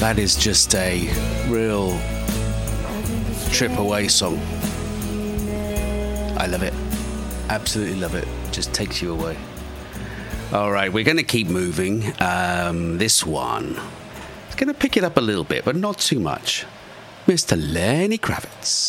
that is just a real trip away song. I love it. Absolutely love it. Just takes you away. All right, we're going to keep moving. This one is going to pick it up a little bit, but not too much. Mr. Lenny Kravitz.